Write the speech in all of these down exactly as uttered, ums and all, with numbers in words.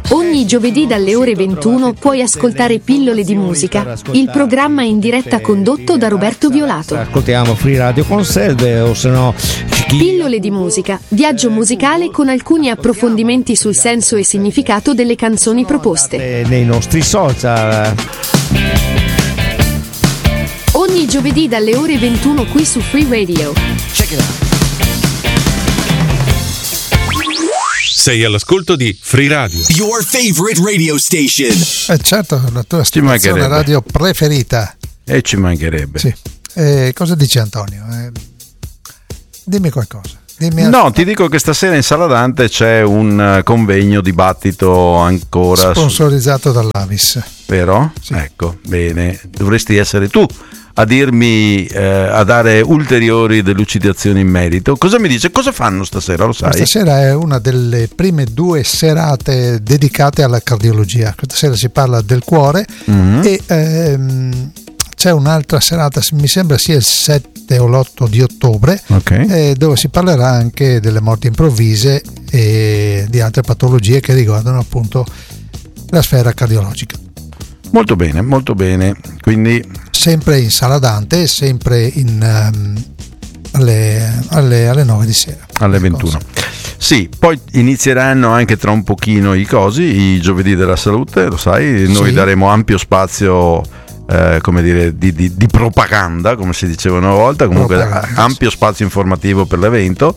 Ogni giovedì dalle ore ventuno puoi ascoltare Pillole di musica, il programma in diretta condotto da Roberto Violato. Ascoltiamo Free Radio Conserve o se no Pillole di musica, viaggio musicale con alcuni approfondimenti sul senso e significato delle canzoni proposte. nei nostri social. Ogni giovedì dalle ore ventuno qui su Free Radio. Check it out. Sei all'ascolto di Free Radio, your favorite radio station. Eh certo, la tua stazione radio preferita. E ci mancherebbe. Sì. Eh, cosa dice Antonio? Eh, dimmi qualcosa. Dimmi no, a... ti dico che stasera in Sala Dante c'è un convegno dibattito ancora sponsorizzato su... dall'Avis. Vero? Sì. Ecco, bene. Dovresti essere tu a dirmi, eh, a dare ulteriori delucidazioni in merito. Cosa mi dice? Cosa fanno stasera? Lo sai? Stasera è una delle prime due serate dedicate alla cardiologia. Questa sera si parla del cuore mm-hmm. e ehm, c'è un'altra serata, mi sembra sia il sette o l'otto di ottobre, okay. eh, dove si parlerà anche delle morti improvvise e di altre patologie che riguardano appunto la sfera cardiologica. Molto bene, molto bene. Quindi sempre in Sala Dante, sempre in, um, alle, alle, alle nove di sera. Alle ventuno. Sì, poi inizieranno anche tra un pochino i cosi, i giovedì della salute, lo sai, noi sì. daremo ampio spazio, eh, come dire, di, di, di propaganda, come si diceva una volta, comunque propaganda, ampio spazio informativo per l'evento.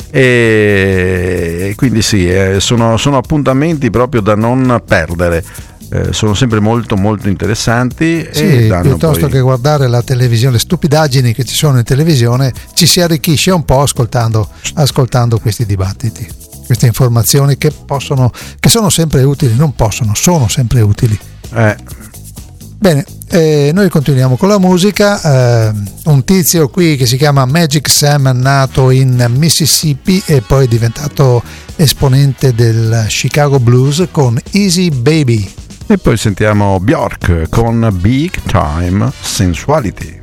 E quindi sì, eh, sono, sono appuntamenti proprio da non perdere. Eh, sono sempre molto molto interessanti sì, e danno piuttosto poi... che guardare la televisione, le stupidaggini che ci sono in televisione, ci si arricchisce un po' ascoltando, ascoltando questi dibattiti, queste informazioni che possono, che sono sempre utili, non possono, sono sempre utili. Eh. Bene, eh, noi continuiamo con la musica. Eh, un tizio qui che si chiama Magic Sam, nato in Mississippi e poi è diventato esponente del Chicago Blues con Easy Baby. E poi sentiamo Bjork con Big Time Sensuality.